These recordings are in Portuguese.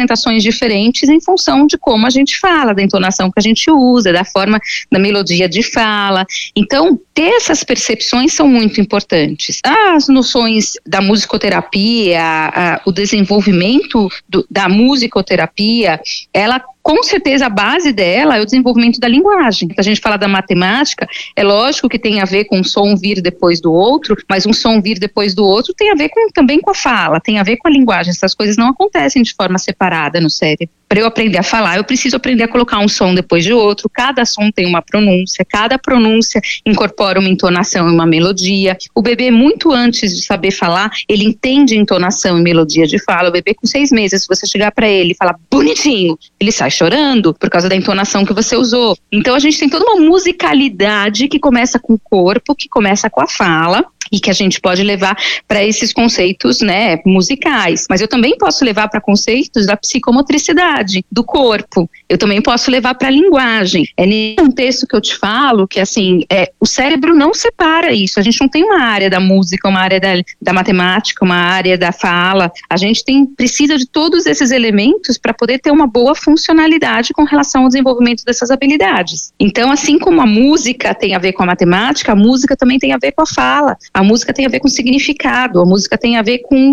representações diferentes em função de como a gente fala, da entonação que a gente usa, da forma, da melodia de fala. Então, ter essas percepções são muito importantes. As noções da musicoterapia, o desenvolvimento da musicoterapia, ela, com certeza, a base dela é o desenvolvimento da linguagem. A gente fala da matemática, é lógico que tem a ver com um som vir depois do outro, mas um som vir depois do outro tem a ver também com a fala, tem a ver com a linguagem. Essas coisas não acontecem de forma separada no cérebro. Para eu aprender a falar, eu preciso aprender a colocar um som depois de outro. Cada som tem uma pronúncia, cada pronúncia incorpora uma entonação e uma melodia. O bebê, muito antes de saber falar, ele entende entonação e melodia de fala. O bebê com 6 meses, se você chegar para ele e falar bonitinho, ele sai chorando por causa da entonação que você usou. Então a gente tem toda uma musicalidade que começa com o corpo, que começa com a fala, e que a gente pode levar para esses conceitos, né, musicais. Mas eu também posso levar para conceitos da psicomotricidade, do corpo. Eu também posso levar para a linguagem. É nesse contexto que eu te falo que, assim, o cérebro não separa isso. A gente não tem uma área da música, uma área da matemática, uma área da fala. A gente precisa de todos esses elementos para poder ter uma boa funcionalidade com relação ao desenvolvimento dessas habilidades. Então, assim como a música tem a ver com a matemática, a música também tem a ver com a fala. A música tem a ver com significado, a música tem a ver com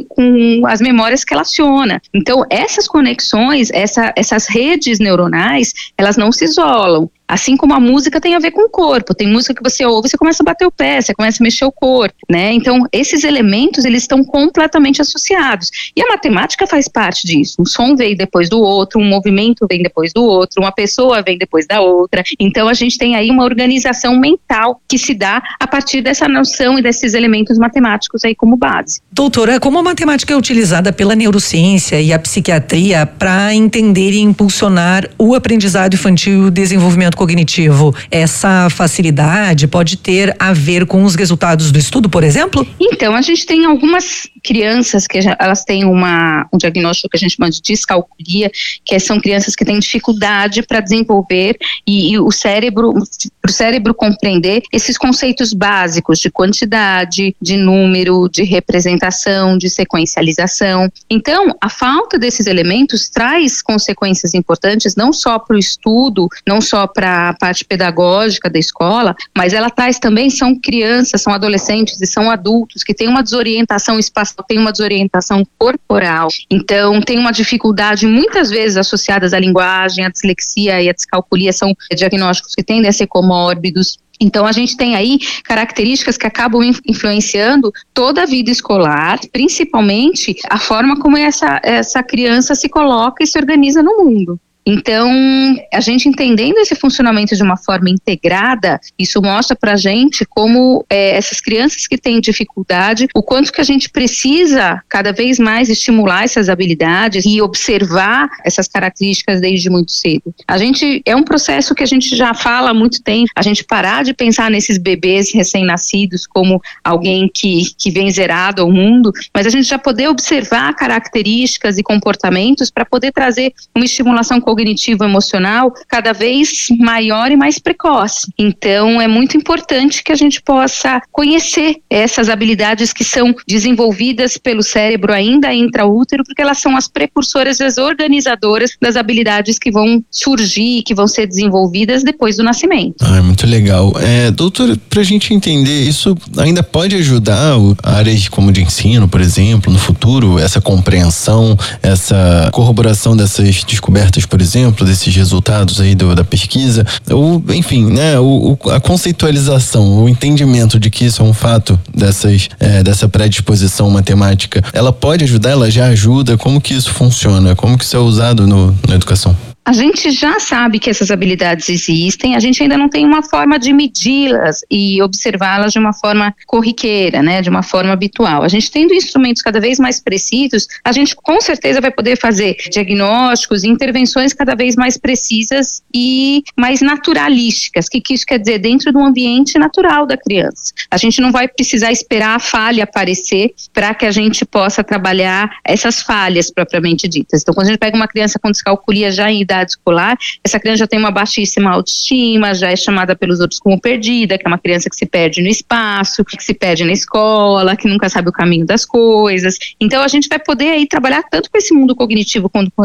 as memórias que ela aciona. Então, essas conexões, essas redes neuronais, elas não se isolam. Assim como a música tem a ver com o corpo. Tem música que você ouve, você começa a bater o pé, você começa a mexer o corpo, né? Então, esses elementos, eles estão completamente associados. E a matemática faz parte disso. Um som vem depois do outro, um movimento vem depois do outro, uma pessoa vem depois da outra. Então, a gente tem aí uma organização mental que se dá a partir dessa noção e desses elementos matemáticos aí como base. Doutora, como a matemática é utilizada pela neurociência e a psiquiatria para entender e impulsionar o aprendizado infantil e o desenvolvimento cognitivo, essa facilidade pode ter a ver com os resultados do estudo, por exemplo? Então, a gente tem algumas crianças que elas têm um diagnóstico que a gente chama de descalculia, que são crianças que têm dificuldade para desenvolver e o cérebro compreender esses conceitos básicos de quantidade, de número, de representação, de sequencialização. Então, a falta desses elementos traz consequências importantes, não só para o estudo, não só para a parte pedagógica da escola, mas ela traz também, são crianças, são adolescentes e são adultos que têm uma desorientação espacial, têm uma desorientação corporal, então tem uma dificuldade muitas vezes associadas à linguagem, a dislexia e a descalculia são diagnósticos que tendem a ser comórbidos. Então, a gente tem aí características que acabam influenciando toda a vida escolar, principalmente a forma como essa criança se coloca e se organiza no mundo. Então, a gente entendendo esse funcionamento de uma forma integrada, isso mostra pra gente como essas crianças que têm dificuldade, o quanto que a gente precisa cada vez mais estimular essas habilidades e observar essas características desde muito cedo. É um processo que a gente já fala há muito tempo, a gente parar de pensar nesses bebês recém-nascidos como alguém que vem zerado ao mundo, mas a gente já poder observar características e comportamentos para poder trazer uma estimulação cognitivo-emocional cada vez maior e mais precoce. Então, é muito importante que a gente possa conhecer essas habilidades que são desenvolvidas pelo cérebro ainda intraútero, porque elas são as precursoras, as organizadoras das habilidades que vão surgir, que vão ser desenvolvidas depois do nascimento. Muito legal. Doutora, pra gente entender, isso ainda pode ajudar áreas como de ensino, por exemplo, no futuro, essa compreensão, essa corroboração dessas descobertas, por exemplo, desses resultados aí da pesquisa, ou enfim, né, a conceitualização, o entendimento de que isso é um fato dessa predisposição matemática, ela pode ajudar, ela já ajuda? Como que isso funciona? Como que isso é usado na educação? A gente já sabe que essas habilidades existem, a gente ainda não tem uma forma de medi-las e observá-las de uma forma corriqueira, né, de uma forma habitual. A gente tendo instrumentos cada vez mais precisos, a gente com certeza vai poder fazer diagnósticos e intervenções cada vez mais precisas e mais naturalísticas. O que isso quer dizer? Dentro do ambiente natural da criança. A gente não vai precisar esperar a falha aparecer para que a gente possa trabalhar essas falhas propriamente ditas. Então, quando a gente pega uma criança com descalculia já em idade escolar, essa criança já tem uma baixíssima autoestima, já é chamada pelos outros como perdida, que é uma criança que se perde no espaço, que se perde na escola, que nunca sabe o caminho das coisas. Então, a gente vai poder aí trabalhar tanto com esse mundo cognitivo quanto com